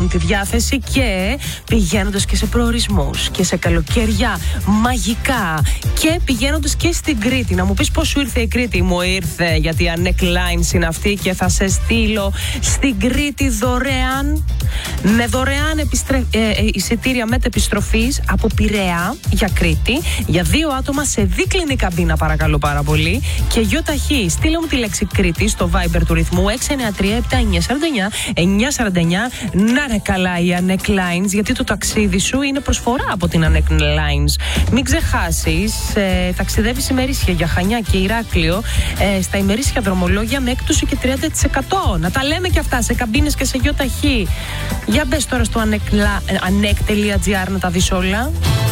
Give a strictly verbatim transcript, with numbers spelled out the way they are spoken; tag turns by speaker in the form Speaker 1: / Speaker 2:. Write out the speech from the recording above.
Speaker 1: έχουν τη διάθεση και πηγαίνοντας και σε προορισμούς και σε καλοκαίρια μαγικά και πηγαίνοντας και στην Κρήτη. Να μου πεις πώς σου ήρθε η Κρήτη? Μου ήρθε γιατί η Annec Lines είναι αυτή και θα σε στείλω στην Κρήτη δωρεάν, με δωρεάν επιστρε... ε, ε, εισιτήρια μετεπιστροφής από Πειραιά για Κρήτη για δύο άτομα σε δίκλινη καμπίνα, παρακαλώ πάρα πολύ, και γιοταχή. Στείλε μου τη λέξη Κρήτη στο Viber του ρυθμού έξι εννιά τρία επτά εννιά τέσσερα εννιά εννιά τέσσερα εννιά. Να είναι καλά η Annec Lines, γιατί το ταξίδι σου είναι προσφορά από την Annec Lines. Μην ξεχάσεις, ε, ταξιδεύεις ημερήσια για Χανιά και Ηράκλειο ε, στα ημερήσια δρομολόγια με έκπτωση και τριάντα τοις εκατό. Να τα λέμε και αυτά σε καμπίνες και σε γιοταχή. Για μπες τώρα στο annec τελεία gr να τα δεις όλα.